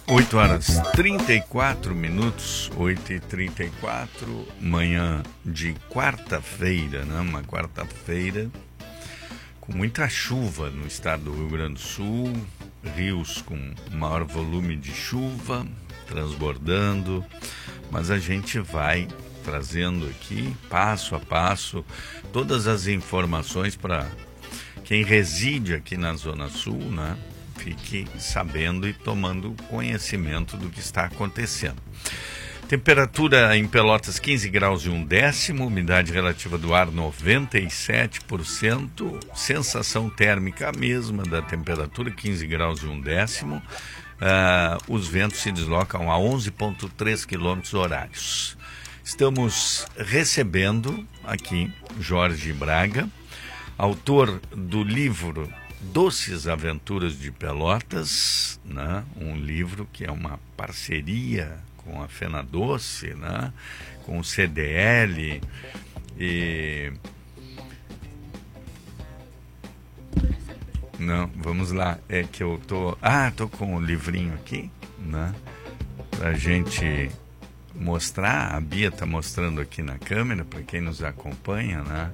8h34, 8h34, manhã de quarta-feira, né? Uma quarta-feira com muita chuva no estado do Rio Grande do Sul, rios com maior volume de chuva, transbordando, mas a gente vai trazendo aqui, passo a passo, todas as informações para quem reside aqui na Zona Sul, né? Fique sabendo e tomando conhecimento do que está acontecendo. Temperatura em Pelotas 15 graus e 1/10, umidade relativa do ar 97%, sensação térmica a mesma da temperatura, 15 graus e 1/10. Os ventos se deslocam a 11,3 km horários. Estamos recebendo aqui Jorge Braga, autor do livro Doces Aventuras de Pelotas, né? Um livro que é uma parceria com a Fena Doce, né? Com o CDL e... Não, vamos lá, é que eu tô com o livrinho aqui, né? Pra gente mostrar, a Bia tá mostrando aqui na câmera, para quem nos acompanha, né?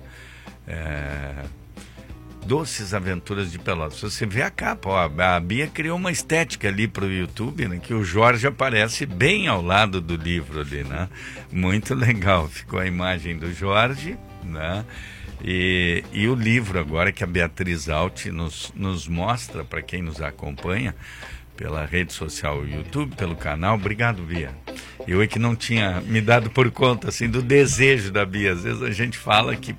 Doces Aventuras de Pelotas. Você vê a capa, ó, a Bia criou uma estética ali para o YouTube, né, que o Jorge aparece bem ao lado do livro ali, né? Muito legal, ficou a imagem do Jorge, né? E o livro agora que a Beatriz Alt nos mostra para quem nos acompanha pela rede social YouTube, pelo canal. Obrigado, Bia. Eu é que não tinha me dado por conta assim, do desejo da Bia. Às vezes a gente fala aqui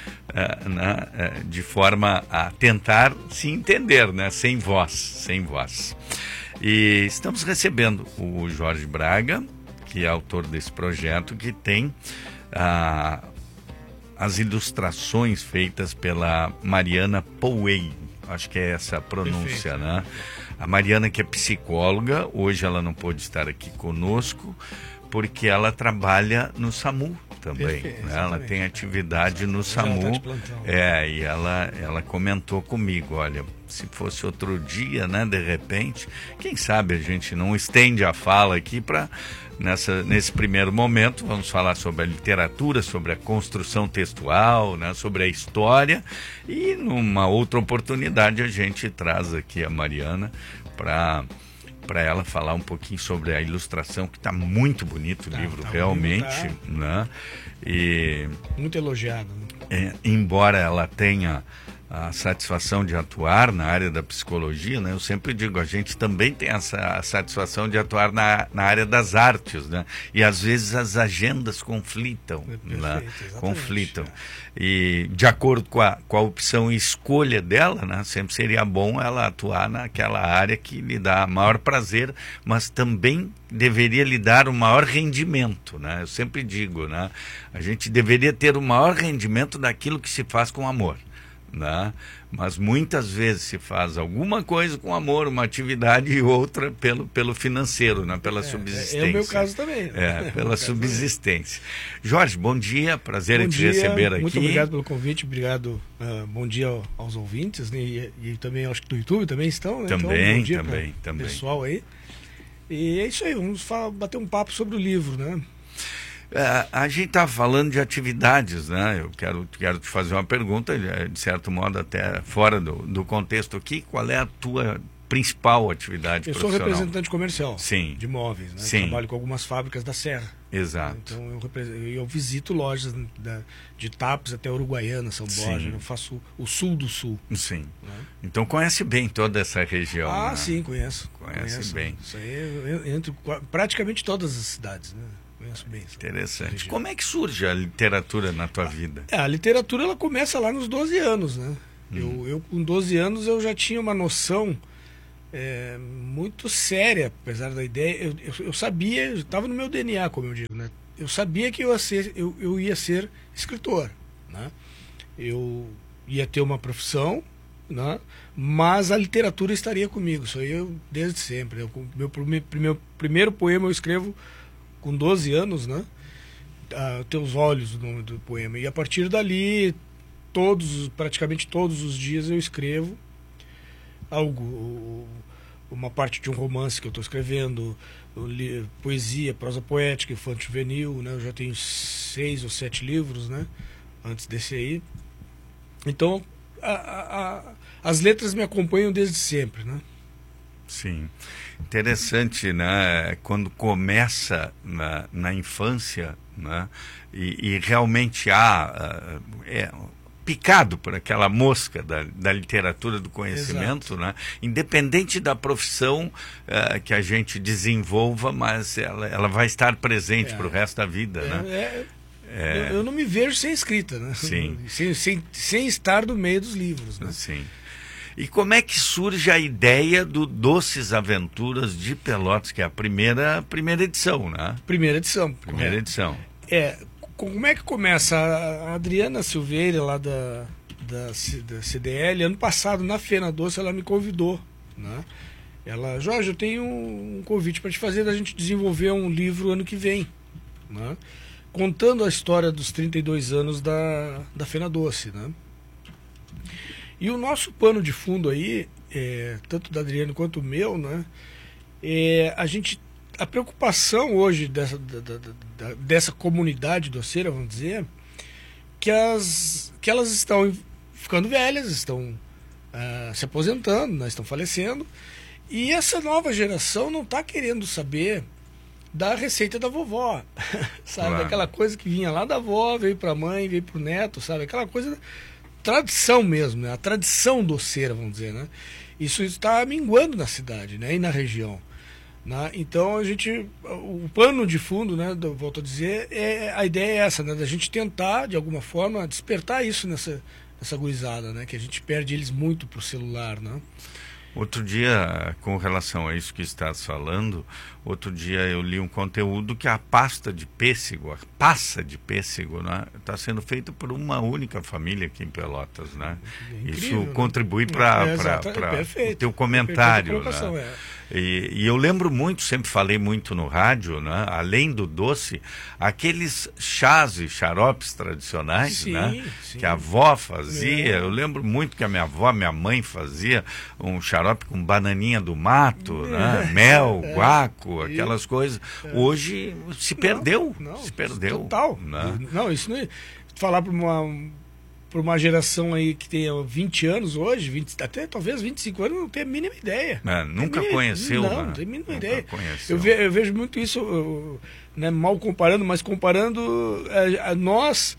de forma a tentar se entender, né? Sem voz. E estamos recebendo o Jorge Braga, que é autor desse projeto, que tem as ilustrações feitas pela Mariana Poway. Acho que é essa a pronúncia, perfeito, né? A Mariana, que é psicóloga, hoje ela não pôde estar aqui conosco, porque ela trabalha no SAMU também, né? Ela tem atividade no SAMU, e ela comentou comigo, olha, se fosse outro dia, né, de repente, quem sabe a gente não estende a fala aqui para... Nesse primeiro momento, vamos falar sobre a literatura, sobre a construção textual, né, sobre a história, e numa outra oportunidade a gente traz aqui a Mariana para ela falar um pouquinho sobre a ilustração, que está muito bonito o livro, realmente, né? E muito elogiado. Embora ela tenha a satisfação de atuar na área da psicologia, né? Eu sempre digo, a gente também tem essa satisfação de atuar na área das artes, né? E às vezes as agendas conflitam, né? Conflitam. E de acordo com a opção e escolha dela, né? Sempre seria bom ela atuar naquela área que lhe dá maior prazer, mas também deveria lhe dar o maior rendimento, né? Eu sempre digo, né? A gente deveria ter o maior rendimento daquilo que se faz com amor, né? Mas muitas vezes se faz alguma coisa com amor, uma atividade, e outra pelo financeiro, né? Pela subsistência. É o meu caso também. Pela subsistência. Jorge, bom dia, prazer em te receber aqui. Muito obrigado pelo convite, obrigado, bom dia aos ouvintes, né? E também acho que do YouTube também estão, né? Também, então, bom dia também. Pessoal aí. E é isso aí, vamos bater um papo sobre o livro, né? A gente está falando de atividades, né? Eu quero te fazer uma pergunta, de certo modo até fora do contexto aqui. Qual é a tua principal atividade profissional? Eu sou representante comercial. Sim. De imóveis, né? Sim. Trabalho com algumas fábricas da Serra. Exato. Então eu visito lojas de Tapes até Uruguaiana, São Borja. Eu faço o sul do sul. Sim. Né? Então conhece bem toda essa região. Né? Sim, conheço. Conhece bem. Isso aí entre praticamente todas as cidades, né? Bem, interessante. Como é que surge a literatura na tua vida? A literatura ela começa lá nos 12 anos, né? Eu com 12 anos eu já tinha uma noção muito séria, apesar da ideia. Eu sabia, estava no meu DNA, como eu digo, né? Eu sabia que eu ia ser escritor, né? Eu ia ter uma profissão, né? Mas a literatura estaria comigo. Isso aí eu desde sempre. Meu primeiro poema eu escrevo com 12 anos, né? Teus Olhos, o nome do poema. E a partir dali, praticamente todos os dias eu escrevo algo. uma parte de um romance que eu estou escrevendo, poesia, prosa poética, infanto juvenil, né? Eu já tenho 6 ou 7 livros, né? Antes desse aí. Então, as letras me acompanham desde sempre, né? Sim. Interessante, né? Quando começa na infância, né? E realmente há... picado por aquela mosca da literatura do conhecimento, né? Independente da profissão que a gente desenvolva, mas ela vai estar presente para o resto da vida, né? Eu não me vejo sem escrita, né? Sim. Sem estar no meio dos livros, né? Sim. E como é que surge a ideia do Doces Aventuras de Pelotas, que é a primeira edição, né? Primeira edição. Primeira edição. Como é que começa? A Adriana Silveira, lá da CDL, ano passado, na Fena Doce, ela me convidou, né? Ela, Jorge, eu tenho um convite para te fazer, da gente desenvolver um livro ano que vem, né? Contando a história dos 32 anos da Fena Doce, né? E o nosso pano de fundo aí, tanto da Adriana quanto o meu, né? A preocupação hoje dessa comunidade doceira, vamos dizer, que elas estão ficando velhas, estão se aposentando, né, estão falecendo, e essa nova geração não está querendo saber da receita da vovó, sabe? Claro. Aquela coisa que vinha lá da avó, veio para a mãe, veio para o neto, sabe? Aquela coisa, tradição mesmo, né? A tradição doceira, vamos dizer, né? Isso está minguando na cidade, né? E na região. Né? Então o pano de fundo, né, volto a dizer, a ideia é essa, né, da gente tentar de alguma forma despertar isso nessa gurizada, né, que a gente perde eles muito pro celular, né? Outro dia, com relação a isso que estás falando, outro dia eu li um conteúdo que a pasta de pêssego, a passa de pêssego, né, está sendo feita por uma única família aqui em Pelotas, né? Incrível, isso contribui para o teu comentário, né? E eu lembro muito, sempre falei muito no rádio, né? Além do doce, aqueles chás e xaropes tradicionais, sim, né? Sim. Que a avó fazia. Eu lembro muito que a minha avó, minha mãe fazia um xarope com bananinha do mato, né? Mel, guaco, aquelas coisas. Hoje se perdeu. Se perdeu. Total. Né? Não, isso não é... Falar para uma geração aí que tem 20 anos hoje, até talvez 25 anos, não tem a mínima ideia. Nunca conheceu. Não tem a mínima ideia. Eu vejo muito isso, né, mal comparando, mas comparando nós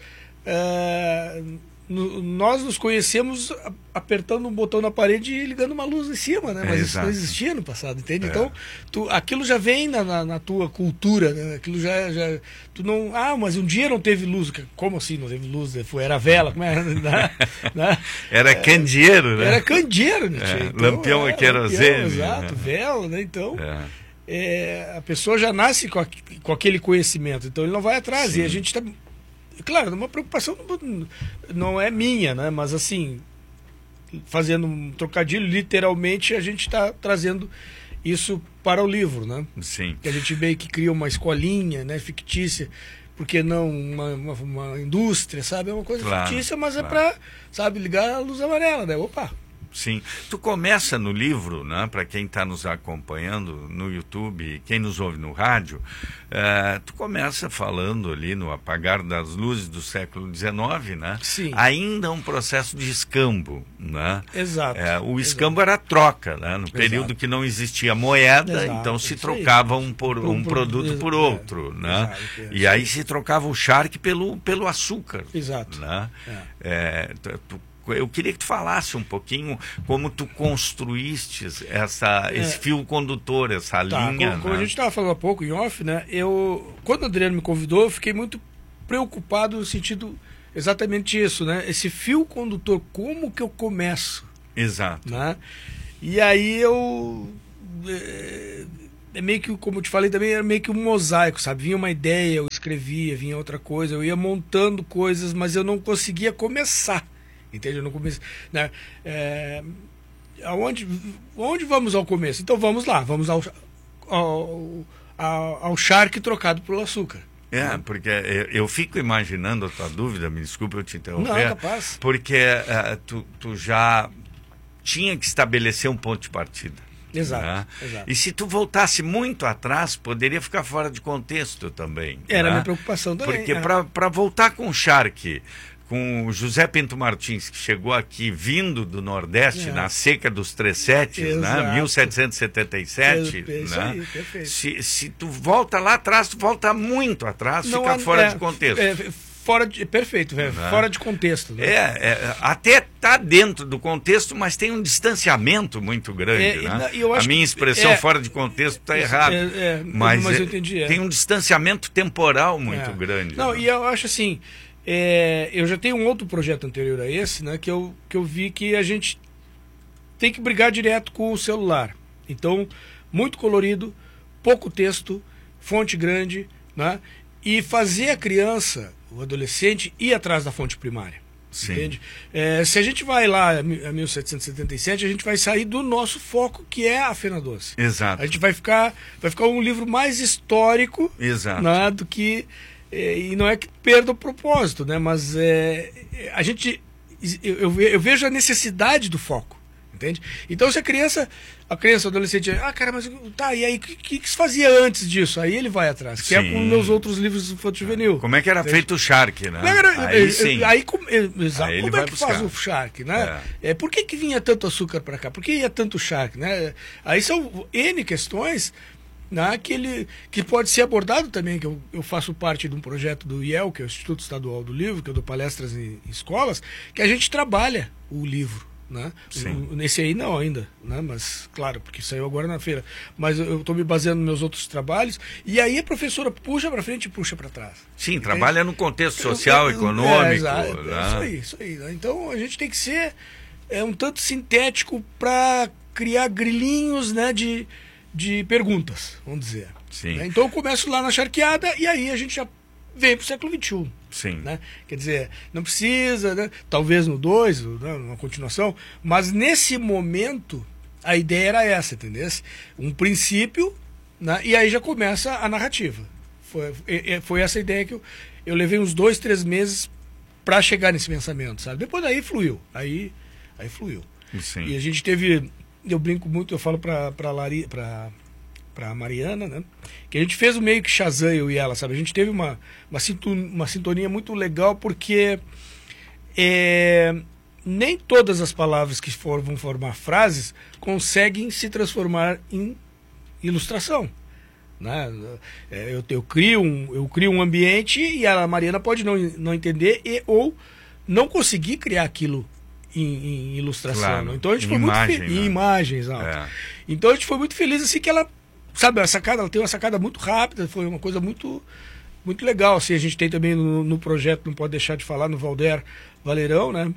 nos conhecemos apertando um botão na parede e ligando uma luz em cima, né? Mas isso não existia no passado, entende? Então, aquilo já vem na tua cultura, né? Aquilo já tu não... mas um dia não teve luz. Como assim não teve luz? Era vela, como era? Né? Era candeeiro, né? Era candeeiro, né? Então, lampião a querosene. Exato, vela, né? Então, a pessoa já nasce com aquele conhecimento, então ele não vai atrás. Sim. E a gente está... Claro, uma preocupação não é minha, né? Mas assim, fazendo um trocadilho, literalmente a gente está trazendo isso para o livro, né? Sim. Que a gente meio que cria uma escolinha, né, fictícia, porque não uma indústria, sabe? É uma coisa fictícia, mas é para, sabe, ligar a luz amarela, né? Opa! Sim. Tu começa no livro, né, para quem está nos acompanhando no YouTube e quem nos ouve no rádio, tu começa falando ali no apagar das luzes do século XIX, né? Sim. Ainda um processo de escambo, né? Exato. O escambo era troca, né? No período que não existia moeda, então se trocava um produto por outro, né? Exato. E aí se trocava o charque pelo açúcar. Exato. Né? Eu queria que tu falasse um pouquinho como tu construíste esse fio condutor, essa linha. Como a gente estava falando há pouco em off, né? Quando o Adriano me convidou, eu fiquei muito preocupado no sentido exatamente isso, né? Esse fio condutor, como que eu começo? Exato. Né? E aí meio que, como eu te falei também, era meio que um mosaico, sabe? Vinha uma ideia, eu escrevia, vinha outra coisa, eu ia montando coisas, mas eu não conseguia começar. Entende? Eu não comecei, né? Onde vamos ao começo? Então vamos lá, vamos ao charque trocado pelo açúcar. Porque eu fico imaginando a tua dúvida, me desculpe eu te interromper. Não, é capaz. Porque tu já tinha que estabelecer um ponto de partida. Exato, né? exato. E se tu voltasse muito atrás, poderia ficar fora de contexto também. Era a né? minha preocupação também. Porque para voltar com o Shark, com o José Pinto Martins, que chegou aqui vindo do Nordeste, na seca dos 37, né? 1777. Isso né? aí, perfeito. Se tu volta lá atrás, tu volta muito atrás, fica fora de contexto. Perfeito, velho. Fora de contexto. Né? Até tá dentro do contexto, mas tem um distanciamento muito grande. Né? A minha expressão fora de contexto está errada. Mas eu entendi. Tem um distanciamento temporal muito grande. Não, né? e eu acho assim, eu já tenho um outro projeto anterior a esse, né, que eu vi que a gente tem que brigar direto com o celular. Então, muito colorido, pouco texto, fonte grande, né, e fazer a criança, o adolescente, ir atrás da fonte primária. Sim. Entende? Se a gente vai lá a 1777, a gente vai sair do nosso foco, que é a Fena Doce. Exato. A gente vai ficar um livro mais histórico, né, do que... e não é que perda o propósito, né? Mas eu vejo a necessidade do foco, entende? Então, se a criança, o adolescente, cara, mas tá, e aí, o que se fazia antes disso? Aí ele vai atrás, que é com meus outros livros infantil juvenil. Como é que era feito o Shark, né? Como é que faz o Shark, né? Por que vinha tanto açúcar para cá? Por que ia tanto Shark, né? Aí são N questões, né, que pode ser abordado também, que eu faço parte de um projeto do IEL, que é o Instituto Estadual do Livro, que eu dou palestras em escolas, que a gente trabalha o livro. Né? Nesse aí não ainda, né? Mas claro, porque saiu agora na feira. Mas eu estou me baseando nos meus outros trabalhos, e aí a professora puxa para frente e puxa para trás. Sim, entende? Trabalha no contexto social, econômico. Né? Isso aí. Né? Então a gente tem que ser um tanto sintético para criar grilinhos, né, de perguntas, vamos dizer. Sim. Né? Então eu começo lá na charqueada e aí a gente já vem para o século XXI. Sim. Né? Quer dizer, não precisa, né? Talvez no 2, né, numa continuação, mas nesse momento a ideia era essa, entendeu? Um princípio, né? E aí já começa a narrativa. Foi essa ideia que eu levei uns 2, 3 meses para chegar nesse pensamento, sabe? Depois daí fluiu, aí fluiu. Sim. E a gente teve... Eu brinco muito, eu falo para a Mariana, né? Que a gente fez o meio que Shazam, eu e ela, sabe? A gente teve uma sintonia muito legal, porque nem todas as palavras que vão formar frases conseguem se transformar em ilustração. Né? Eu crio um ambiente e a Mariana pode não entender ou não conseguir criar aquilo em ilustração. Claro. Então a gente foi muito feliz. Em imagens, Então a gente foi muito feliz assim que ela, sabe, ela tem uma sacada muito rápida, foi uma coisa muito, muito legal. Assim, a gente tem também no projeto, não pode deixar de falar, no Valder Valerão, né?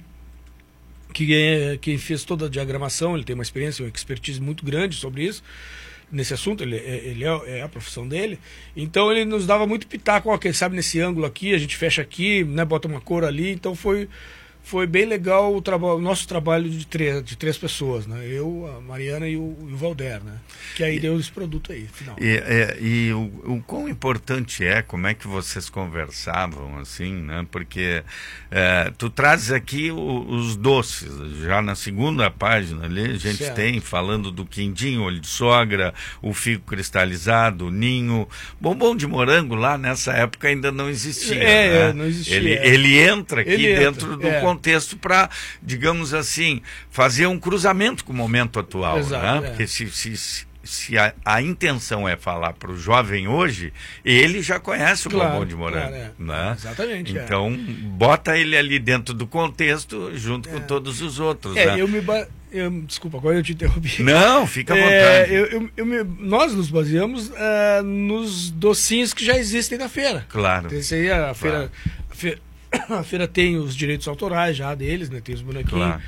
Que fez toda a diagramação, ele tem uma experiência, uma expertise muito grande sobre isso, nesse assunto, ele é a profissão dele. Então ele nos dava muito pitaco, quem sabe nesse ângulo aqui, a gente fecha aqui, né, bota uma cor ali, então foi bem legal o nosso trabalho de três pessoas, né? Eu, a Mariana e o Valder, né? Que aí deu esse produto aí, final. E o quão importante como é que vocês conversavam, assim, né? Porque tu trazes aqui os doces, já na segunda página ali, a gente tem falando do quindim, olho de sogra, o figo cristalizado, o ninho, bombom de morango lá nessa época ainda não existia, né? Não existia. Ele entra aqui dentro do contexto para, digamos assim, fazer um cruzamento com o momento atual. Exato, né? Porque se a intenção é falar para o jovem hoje, ele já conhece o bombom de morango. Né? Exatamente. Então, bota ele ali dentro do contexto, junto com todos os outros. Né? Desculpa, agora eu te interrompi. Não, fica à vontade. Nós nos baseamos nos docinhos que já existem na feira. Claro. Esse aí, a feira tem os direitos autorais já deles, né? Tem os bonequinhos. Claro.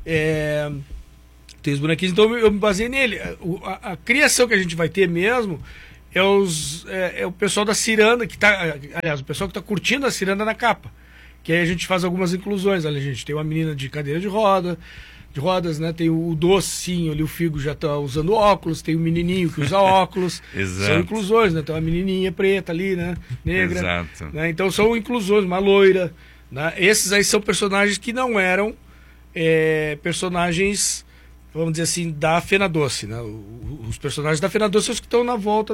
Tem os bonequinhos, então eu me baseei nele. A criação que a gente vai ter mesmo é o pessoal da ciranda, aliás, o pessoal que está curtindo a ciranda na capa. Que aí a gente faz algumas inclusões. Ali a gente tem uma menina de cadeira de rodas, né? Tem o docinho ali, o Figo já está usando óculos, tem o menininho que usa óculos. Exato. São inclusões, né? Tem uma menininha preta ali, né? Negra. Exato. Né? Então são inclusões, uma loira. Né? Esses aí são personagens que não eram personagens vamos dizer assim, da Fena Doce, né? Os personagens da Fena Doce são os que estão na volta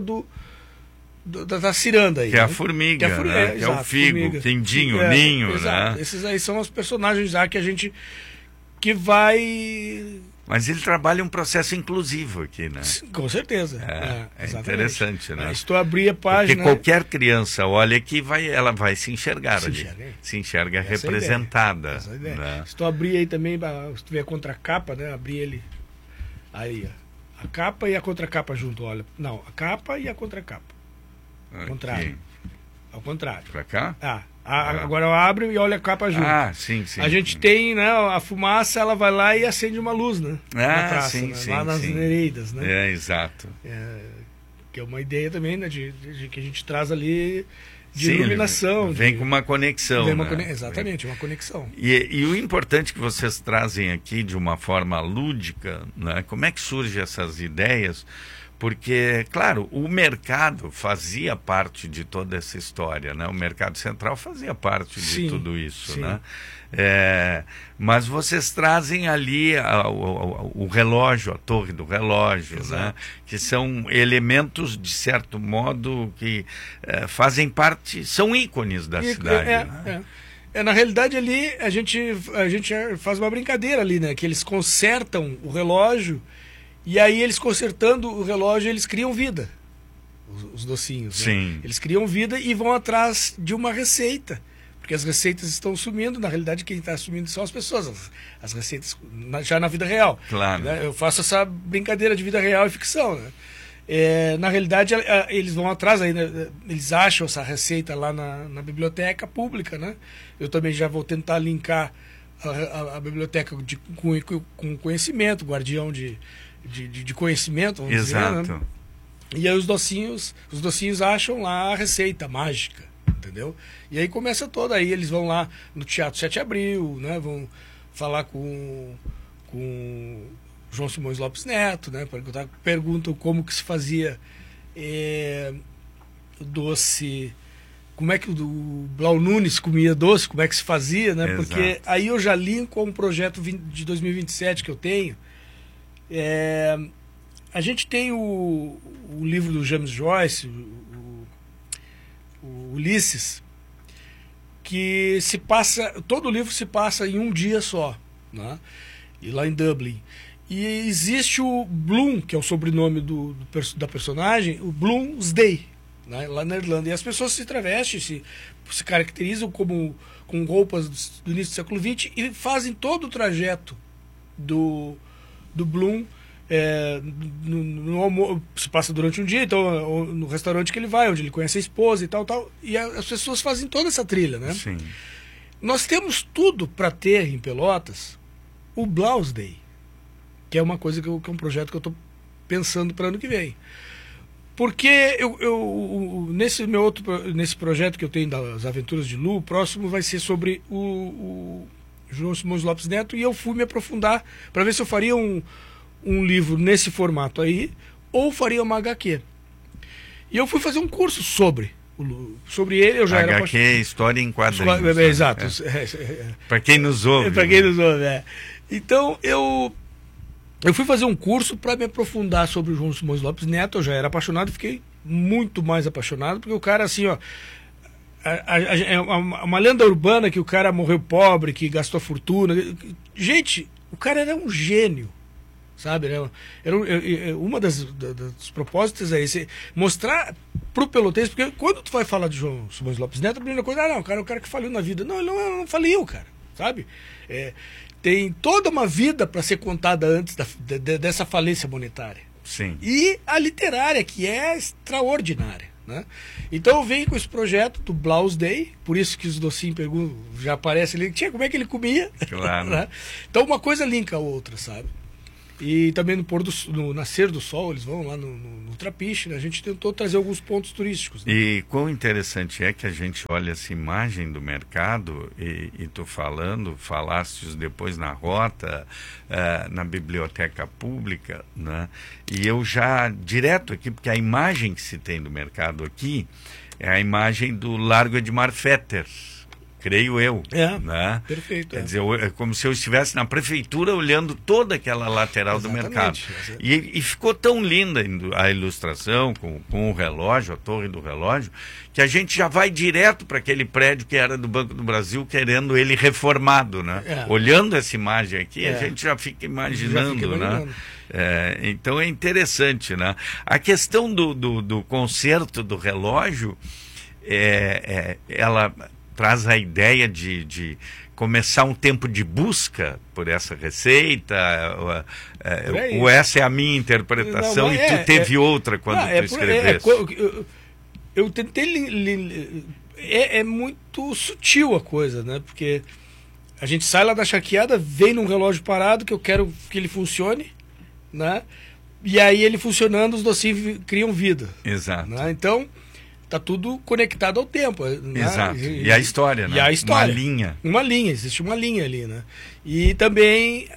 da ciranda aí. Que é a né? formiga, que né? Que é o figo, formiga. quindinho, ninho, exato. né? Esses aí são os personagens já que a gente que vai... Mas ele trabalha um processo inclusivo aqui, né? Com certeza. É interessante, né? Se tu abrir a página... Porque qualquer criança olha aqui, ela vai se enxergar ali. Se enxerga representada. Essa é a ideia. Né? Se tu abrir aí também, se tu ver a contracapa, né? Abrir ele aí, ó. A capa e a contracapa junto, olha. Não, a capa e a contracapa. Ao contrário. Ao contrário. Pra cá? Agora eu abro e olha a capa junto. Sim. A gente tem, né, a fumaça, ela vai lá e acende uma luz, né? Na praça, sim, né? sim. Lá nas Nereidas, né? Exato. Que é uma ideia também, né, de que a gente traz ali de iluminação. Vem com uma conexão. Exatamente, uma conexão. E o importante que vocês trazem aqui de uma forma lúdica, né? Como é que surgem essas ideias? Porque, claro, o mercado fazia parte de toda essa história, né? O mercado central fazia parte de tudo isso, né? Mas vocês trazem ali o relógio, a torre do relógio, né? Que são elementos, de certo modo, que fazem parte, são ícones da cidade. Na realidade, ali, a gente faz uma brincadeira ali, né? Que eles consertam o relógio. E aí eles consertando o relógio, eles criam vida, os docinhos. Sim. Né? Eles criam vida e vão atrás de uma receita, porque as receitas estão sumindo. Na realidade, quem está sumindo são as pessoas, as receitas já na vida real. Claro. Né? Eu faço essa brincadeira de vida real e ficção. Né? Na realidade, eles vão atrás, aí, né? Eles acham essa receita lá na biblioteca pública. Né? Eu também já vou tentar linkar a biblioteca com conhecimento, guardião de conhecimento, vamos Exato. dizer, né? E aí os docinhos acham lá a receita mágica, entendeu? E aí começa toda, aí eles vão lá no Teatro 7 de Abril, né? Vão falar com João Simões Lopes Neto, né? Perguntam como que se fazia doce, como é que o Blau Nunes comia doce, como é que se fazia, né? Exato. Porque aí eu já linko com um projeto de 2027 que eu tenho. A gente tem o livro do James Joyce, o Ulisses, que se passa, todo o livro se passa em um dia só, né? E lá em Dublin. E existe o Bloom, que é o sobrenome da personagem, o Bloomsday, né? Lá na Irlanda. E as pessoas se travestem, se caracterizam com roupas do início do século XX e fazem todo o trajeto do Bloom, se passa durante um dia, então no restaurante que ele vai, onde ele conhece a esposa e tal, e as pessoas fazem toda essa trilha, né? Sim. Nós temos tudo para ter em Pelotas o Bloomsday, que é uma coisa que é um projeto que eu estou pensando para ano que vem. Porque nesse projeto que eu tenho das Aventuras de Lu, o próximo vai ser sobre o João Simões Lopes Neto, e eu fui me aprofundar para ver se eu faria um livro nesse formato aí, ou faria uma HQ. E eu fui fazer um curso sobre ele. Eu já HQ, era apaixonado. História em quadrinhos. Exato. Para quem nos ouve. Para quem nos ouve, Então, eu fui fazer um curso para me aprofundar sobre o João Simões Lopes Neto. Eu já era apaixonado, fiquei muito mais apaixonado, porque o cara, assim, ó, é uma lenda urbana que o cara morreu pobre, que gastou fortuna. Gente, o cara era um gênio, sabe? Uma das propósitos é esse, mostrar pro pelotense, porque quando tu vai falar de João Simões Lopes Neto, a primeira coisa, o cara que faliu na vida. Não, ele não faliu, cara, sabe? Tem toda uma vida para ser contada antes dessa falência monetária. Sim. E a literária, que é extraordinária, né? Então eu venho com esse projeto do Bloomsday, por isso que os docinhos já aparecem ali, como é que ele comia? Claro. Né? Então uma coisa linka a outra, sabe? E também no nascer do sol, eles vão lá no Trapiche, né? A gente tentou trazer alguns pontos turísticos. Né? E quão interessante é que a gente olha essa imagem do mercado, e tu falaste depois na rota, na biblioteca pública, né? E eu já, direto aqui, porque a imagem que se tem do mercado aqui é a imagem do Largo Edmar Fetter, creio eu. Né? Perfeito. Quer dizer, é como se eu estivesse na prefeitura olhando toda aquela lateral do mercado. E ficou tão linda a ilustração com o relógio, a torre do relógio, que a gente já vai direto para aquele prédio que era do Banco do Brasil, querendo ele reformado, né? Olhando essa imagem aqui, a gente já fica imaginando, né? Então é interessante, né? A questão do conserto do relógio, ela traz a ideia de começar um tempo de busca por essa receita, ou essa é a minha interpretação. Não, e tu teve outra quando tu escreveste? Eu tentei... É muito sutil a coisa, né? Porque a gente sai lá da charqueada, vem num relógio parado que eu quero que ele funcione, né? E aí ele funcionando, os docinhos criam vida. Exato. Né? Então, tá tudo conectado ao tempo. Né? Exato. E a história, né? E a história. Uma linha. Uma linha, existe uma linha ali, né? E também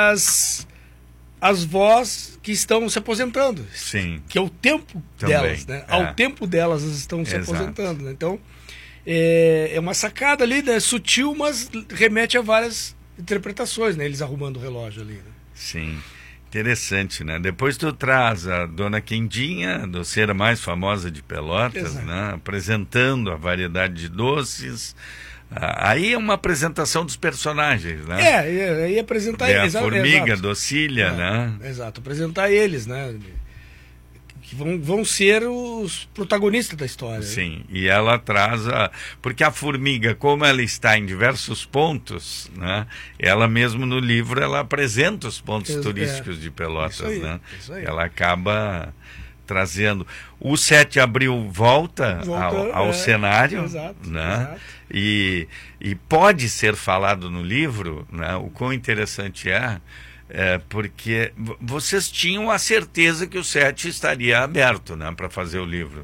as vós que estão se aposentando. Sim. Que é o tempo também delas, né? Ao tempo delas elas estão se aposentando, né? Então, é uma sacada ali, né? Sutil, mas remete a várias interpretações, né? Eles arrumando o relógio ali, né? Sim. Interessante, né? Depois tu traz a Dona Quindinha, a doceira mais famosa de Pelotas, né? Apresentando a variedade de doces. Aí é uma apresentação dos personagens, né? Aí apresentar eles. A formiga, a docília, né? Exato, apresentar eles, né? Que vão ser os protagonistas da história. Sim, e ela traz porque a formiga, como ela está em diversos pontos, né? Ela mesmo no livro, ela apresenta os pontos turísticos de Pelotas, né? Isso aí. Ela acaba trazendo. O 7 de abril volta ao cenário, né? Exato. E pode ser falado no livro, né? O quão interessante porque vocês tinham a certeza que o 7 estaria aberto, né, para fazer o livro.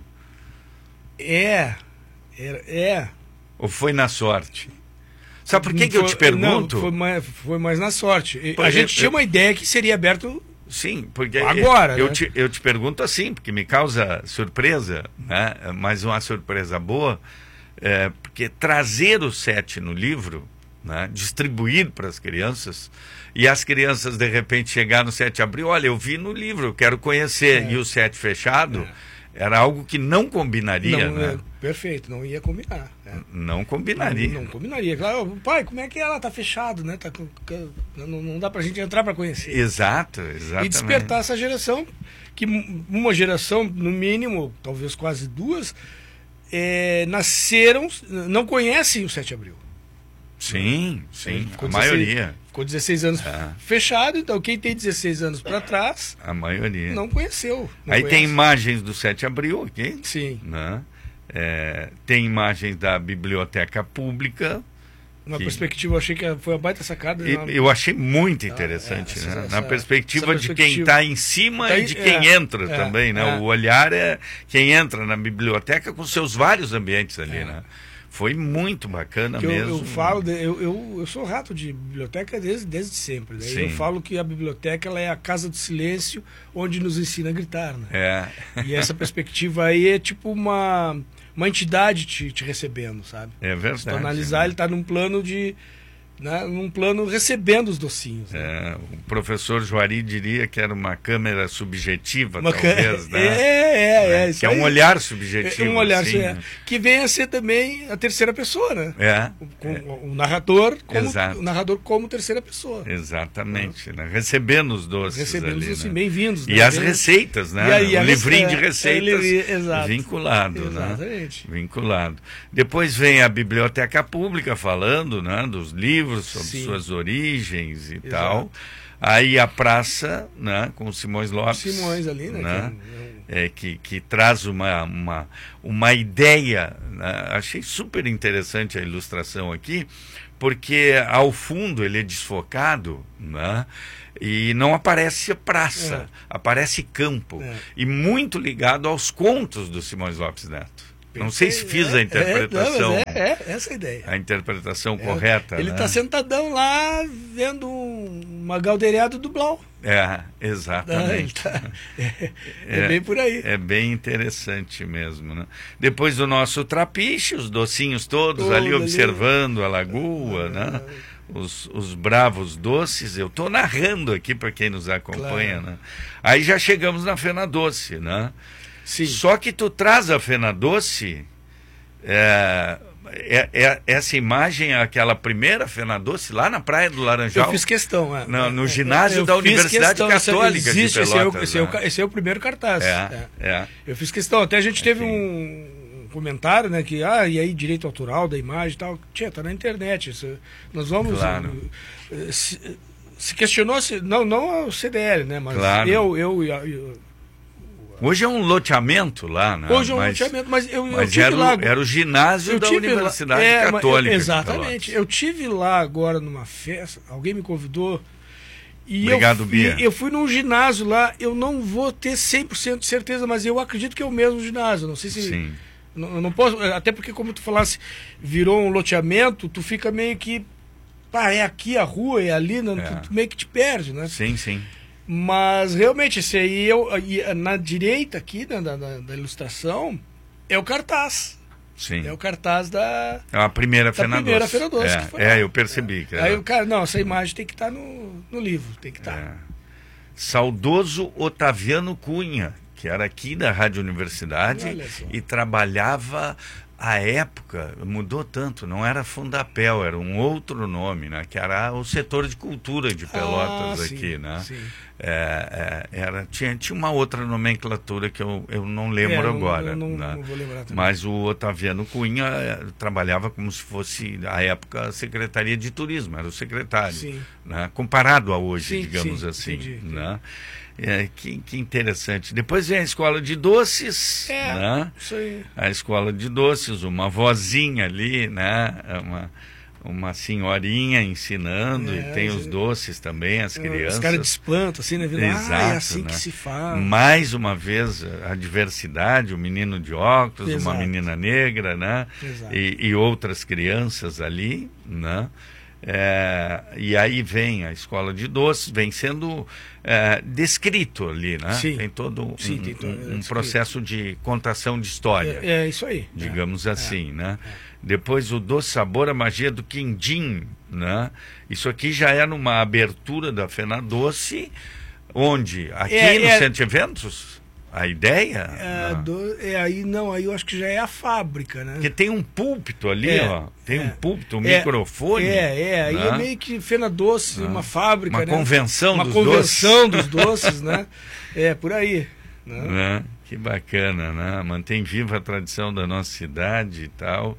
Ou foi na sorte? Sabe por que eu te pergunto? Não, foi mais na sorte. A gente tinha uma ideia que seria aberto. Sim, porque agora, eu te pergunto assim, porque me causa surpresa, né? Mas uma surpresa boa, porque trazer o 7 no livro, né? Distribuir para as crianças, e as crianças de repente chegar no 7 de abril, olha, eu vi no livro, eu quero conhecer, e o 7 fechado, era algo que não combinaria, né? Perfeito, não ia combinar. Não combinaria. Não combinaria. Claro, pai, como é que ela tá fechado, né? Não dá pra gente entrar para conhecer. Exato, exatamente. E despertar essa geração, que uma geração, no mínimo, talvez quase duas, nasceram, não conhecem o 7 de abril. Sim, a maioria. Ficou 16 anos fechado, então quem tem 16 anos para trás... A maioria. Não conheceu. Tem imagens do 7 de abril aqui. Sim. Né? Tem imagens da biblioteca pública. Uma perspectiva, eu achei que foi uma baita sacada. Eu achei muito interessante, né? Na perspectiva de quem está em cima e de quem entra também, né? O olhar é quem entra na biblioteca com seus vários ambientes ali, né? Foi muito bacana mesmo. Eu falo, eu sou rato de biblioteca desde sempre. Né? Eu falo que a biblioteca ela é a casa do silêncio onde nos ensina a gritar. Né? E essa perspectiva aí é tipo uma entidade te recebendo, sabe? É verdade. Se tu analisar, ele está num plano num plano recebendo os docinhos. Né? O professor Juari diria que era uma câmera subjetiva, talvez, né? Isso que é um olhar subjetivo. Um olhar assim, né? que vem a ser também a terceira pessoa, né? O narrador como terceira pessoa. Exatamente, né? Recebendo os doces. Recebendo os doces, né? Bem-vindos. E as receitas, né? O livrinho de receitas vinculado, Exatamente. né? Vinculado. Depois vem a biblioteca pública falando, né? Dos livros, sobre suas origens e tal. Aí a praça, né, com o Simões Lopes. Simões ali, né? Que traz uma ideia, né? Achei super interessante a ilustração aqui, porque ao fundo ele é desfocado, né? E não aparece praça, aparece campo. E muito ligado aos contos do Simões Lopes Neto. Não sei se fiz a interpretação. Essa é a ideia. A interpretação correta. Ele está sentadão lá vendo uma galdeirada do Blau. Exatamente. É bem por aí. É bem interessante mesmo, né? Depois do nosso trapiche, os docinhos todos ali observando a lagoa, né? Os bravos doces. Eu estou narrando aqui para quem nos acompanha, né? Aí já chegamos na Fena Doce, né? Sim. Só que tu traz a Fena Doce, essa imagem, aquela primeira Fena Doce lá na Praia do Laranjal. Eu fiz questão. No ginásio da Universidade Católica de Pelotas. Esse é o primeiro cartaz. Eu fiz questão. Até a gente teve um comentário, né, que, e aí direito autoral da imagem e tal. Tá na internet. Nós vamos... Claro. Se questionou, não o CDL, né, mas claro. eu Hoje é um loteamento lá, né? Hoje é um loteamento, mas eu tive lá... Era o ginásio da Universidade Católica. Exatamente. Eu tive lá agora numa festa, alguém me convidou. E Obrigado, Bia. Eu fui num ginásio lá, eu não vou ter 100% de certeza, mas eu acredito que é o mesmo ginásio. Não sei se... Sim. Não posso... Até porque, como tu falasse, virou um loteamento, tu fica meio que... é aqui a rua, é ali, tu meio que te perde, né? Sim, sim. Mas realmente, esse aí, na direita aqui, da ilustração, é o cartaz. Sim. É o cartaz da... É a primeira Fena Doce. Eu percebi. Aí o cara, essa imagem tem que estar no livro, tem que estar. Saudoso Otaviano Cunha, que era aqui da Rádio Universidade e trabalhava... A época mudou tanto, não era Fundapel, era um outro nome, né? Que era o setor de cultura de Pelotas aqui, né? Sim. Tinha uma outra nomenclatura que eu não lembro agora. Não vou lembrar também. Mas o Otaviano Cunha trabalhava como se fosse, à época, a Secretaria de Turismo, era o secretário. Sim. Né? Comparado a hoje, digamos sim, assim. entendi. Né? Que interessante. Depois vem a Escola de Doces, né? Isso aí. A Escola de Doces, uma vozinha ali, né? Uma senhorinha ensinando, e tem os doces também, as crianças. Os caras de espanto, assim, né? Exato, é assim, né? que se faz. Mais uma vez, a diversidade, o menino de óculos, Exato. uma menina negra, né? E outras crianças ali, né? E aí vem a Escola de Doces, vem sendo descrito ali, né? Sim. Tem todo um processo de contação de história. É isso aí. Digamos assim, né? Depois o Doce Sabor, a Magia do Quindim, né? Isso aqui já é numa abertura da Fena Doce, onde? Aqui no Centro de Eventos? A ideia? Aí eu acho que já é a fábrica, né? Porque tem um púlpito ali, tem um púlpito, um microfone. Aí é meio que Fena Doce, uma fábrica, uma né? Convenção uma dos convenção dos doces, né? Por aí. Né? Que bacana, né? Mantém viva a tradição da nossa cidade e tal.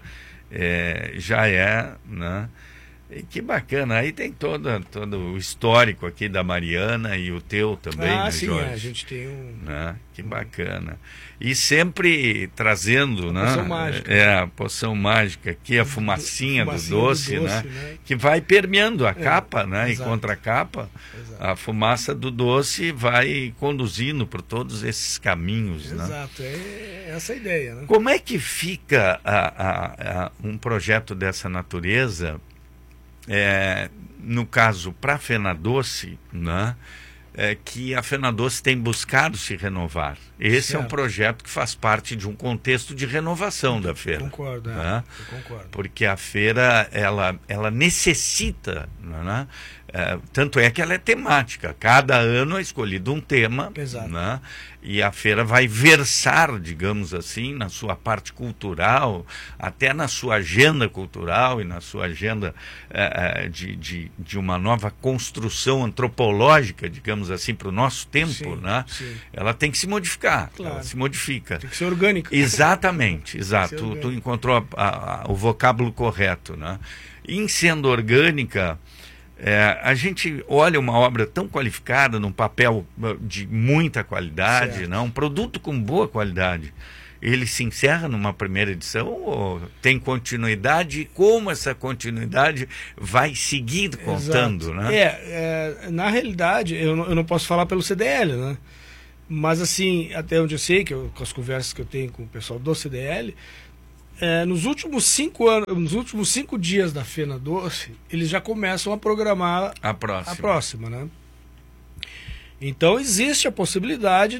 Já né? E que bacana, aí tem todo o histórico aqui da Mariana e o teu também, né, sim, Jorge? A gente tem né? Que bacana. E sempre trazendo, né? Poção mágica. A poção mágica aqui, a fumacinha do doce, né? Que vai permeando a capa, né? Exato. E contra a capa, a fumaça do doce vai conduzindo por todos esses caminhos, né? Exato, é essa a ideia, né? Como é que fica um projeto dessa natureza? No caso, para a Fena Doce, né, que a Fena Doce tem buscado se renovar. Esse é um projeto que faz parte de um contexto de renovação da feira. Concordo, né? Eu concordo. Porque a feira, ela necessita, né? Tanto é que ela é temática. Cada ano é escolhido um tema. Exato. Né? E a feira vai versar, digamos assim, na sua parte cultural, até na sua agenda cultural e na sua agenda de uma nova construção antropológica, digamos assim, para o nosso tempo. Sim, né? sim. Ela tem que se modificar. Claro. Ela se modifica. Tem que ser orgânica. Exatamente, exato. Tu encontrou o vocábulo correto. Né? E em sendo orgânica, a gente olha uma obra tão qualificada, num papel de muita qualidade, né? Um produto com boa qualidade. Ele se encerra numa primeira edição ou tem continuidade? E como essa continuidade vai seguir contando? Né? Na realidade, eu não posso falar pelo CDL, né? Mas assim, até onde eu sei, com as conversas que eu tenho com o pessoal do CDL, nos últimos 5 anos, nos últimos 5 dias da Fena Doce, eles já começam a programar a próxima, né? Então existe a possibilidade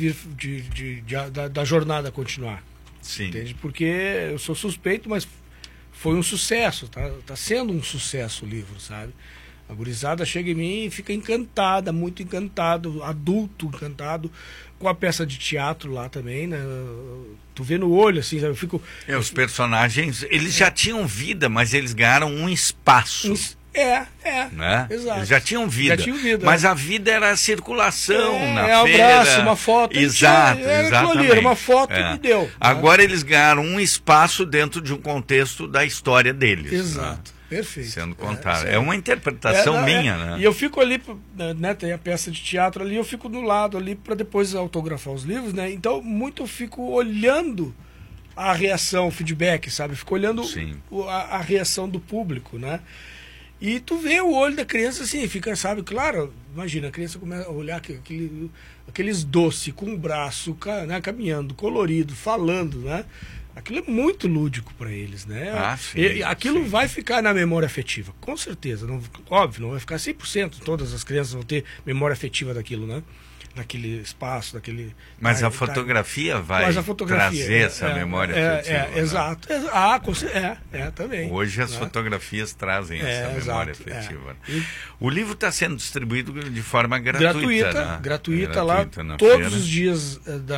da jornada continuar. Sim. Entende? Porque eu sou suspeito, mas foi um sucesso, tá sendo um sucesso o livro, sabe? A gurizada chega em mim e fica encantada, muito encantado, adulto encantado, com a peça de teatro lá também, né? Tu vê no olho, assim, sabe? Eu fico... Os personagens, eles já tinham vida, mas eles ganharam um espaço. Né? Exato. Eles já tinham vida. Mas né? A vida era a circulação na feira. Um abraço, uma foto. Exatamente. Era uma foto e deu. Né? Agora eles ganharam um espaço dentro de um contexto da história deles. Exato. Né? Perfeito. Sendo contado. É uma interpretação minha, né? E eu fico ali, né? Tem a peça de teatro ali, eu fico do lado ali para depois autografar os livros, né? Então, muito eu fico olhando a reação, o feedback, sabe? Fico olhando a reação do público, né? E tu vê o olho da criança assim, fica, sabe, claro, imagina, a criança começa a olhar aqueles doces com o braço, né, caminhando, colorido, falando, né? Aquilo é muito lúdico para eles, né? Aquilo vai ficar na memória afetiva, com certeza. Óbvio, não vai ficar 100%, todas as crianças vão ter memória afetiva daquilo, né? Naquele espaço, daquele... Mas a fotografia vai trazer essa memória afetiva. Exato. Também. Hoje as fotografias trazem essa memória afetiva. O livro está sendo distribuído de forma gratuita. Gratuita lá. Todos os dias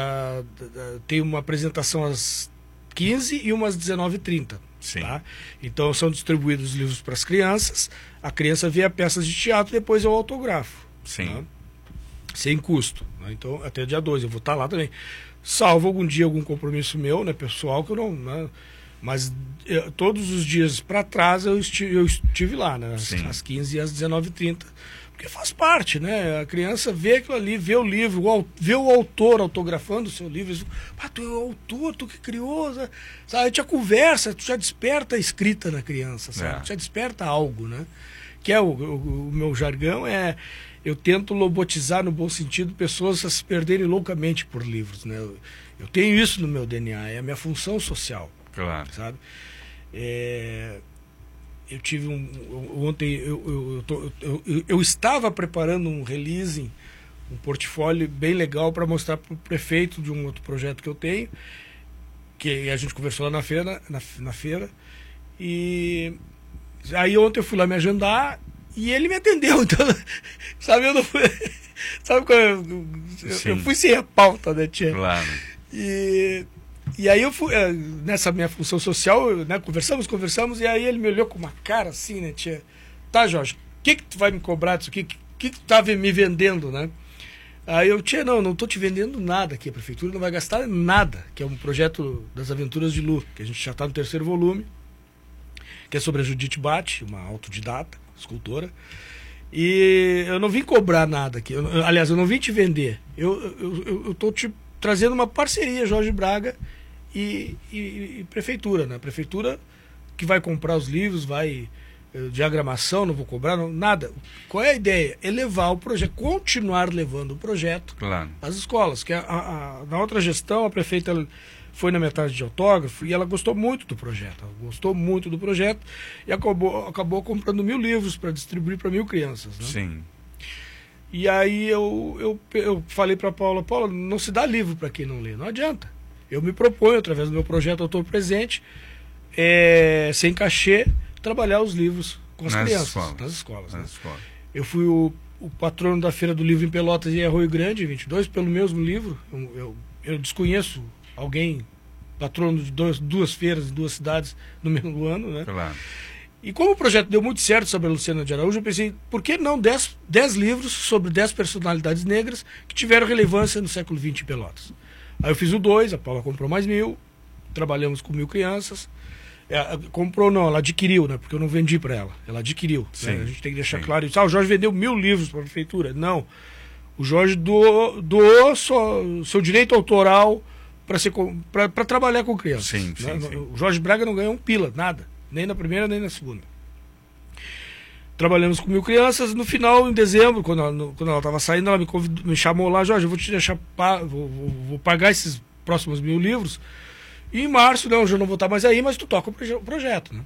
tem uma apresentação às 15 e umas 19h30. Tá? Então são distribuídos os livros para as crianças, a criança vê a peças de teatro, depois eu autografo. Sim. Tá? Sem custo. Né? Então, até o dia 12 eu vou estar lá também. Salvo algum dia, algum compromisso meu, né, pessoal, que eu não... Né? Mas todos os dias para trás eu estive lá, né? Às 15 e às 19h30. Porque faz parte, né? A criança vê aquilo ali, vê o livro, vê o autor autografando o seu livro. Diz, tu é o autor, tu que criou, sabe? A gente já conversa, tu já desperta a escrita na criança, sabe? Tu já desperta algo, né? Que é o meu jargão, eu tento lobotizar, no bom sentido, pessoas a se perderem loucamente por livros, né? Eu tenho isso no meu DNA, é a minha função social. Claro. Sabe? Eu tive ontem, eu estava preparando um releasing, um portfólio bem legal para mostrar para o prefeito de um outro projeto que eu tenho, que a gente conversou lá na feira, e aí ontem eu fui lá me agendar, e ele me atendeu, então, sabe, eu não fui... Sabe quando eu fui sem a pauta, né, tia? Claro. E aí eu fui, nessa minha função social, né, conversamos, e aí ele me olhou com uma cara assim, né, tia? Tá, Jorge, o que tu vai me cobrar disso aqui? O que tu tá me vendendo, né? Aí eu, tia, não tô te vendendo nada aqui, a prefeitura não vai gastar nada, que é um projeto das Aventuras de Lu, que a gente já tá no 3º volume, que é sobre a Judite Bate, uma autodidata, escultora, e eu não vim cobrar nada aqui, aliás, eu não vim te vender, eu tô te trazendo uma parceria, Jorge Braga e prefeitura, né? A prefeitura que vai comprar os livros, vai diagramação, não vou cobrar, nada. Qual é a ideia? É levar o projeto, continuar levando o projeto às escolas, que na outra gestão a prefeita foi na metade de autógrafo e ela gostou muito do projeto, e acabou comprando 1000 livros para distribuir para 1000 crianças, né? Sim. E aí eu falei para Paula, não se dá livro para quem não lê, não adianta. Eu me proponho, através do meu projeto Autor Presente, sem cachê, trabalhar os livros com as crianças, nas escolas. Né? Eu fui o patrono da Feira do Livro em Pelotas e Arroio Grande, 22, pelo mesmo livro. Eu desconheço alguém patrono de duas feiras em 2 cidades no mesmo ano, né? Claro. E como o projeto deu muito certo sobre a Luciana de Araújo, eu pensei, por que não 10 livros sobre 10 personalidades negras que tiveram relevância no século XX em Pelotas? Aí eu fiz o 2, a Paula comprou mais 1000, trabalhamos com 1000 crianças. Comprou não, ela adquiriu, né? Porque eu não vendi para ela. Ela adquiriu. Né? A gente tem que deixar claro isso. O Jorge vendeu 1000 livros para a prefeitura. Não. O Jorge doou seu direito autoral para trabalhar com crianças. Sim. O Jorge Braga não ganhou um pila, nada. Nem na primeira, nem na segunda. trabalhamos com 1000 crianças. No final, em dezembro, quando ela estava saindo, ela me chamou lá: Jorge, eu vou te deixar, vou pagar esses próximos 1000 livros. E em março, não, eu já não vou estar mais aí, mas tu toca o projeto, né?